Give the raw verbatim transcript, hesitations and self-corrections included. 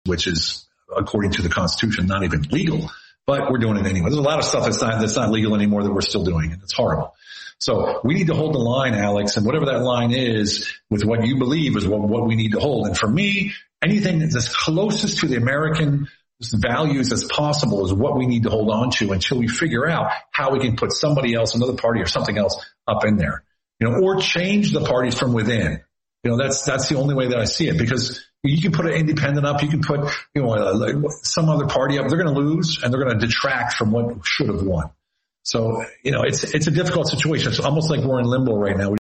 which is, according to the Constitution, not even legal, but we're doing it anyway. There's a lot of stuff that's not, that's not legal anymore that we're still doing, and it's horrible. So we need to hold the line, Alex, and whatever that line is with what you believe is what, what we need to hold. And for me, anything that's as closest to the American values as possible is what we need to hold on to until we figure out how we can put somebody else, another party or something else up in there, you know, or change the parties from within. You know, that's, that's the only way that I see it, because you can put an independent up, you can put, you know, uh, some other party up. They're going to lose and they're going to detract from what should have won. So, you know, it's, it's a difficult situation. It's almost like we're in limbo right now.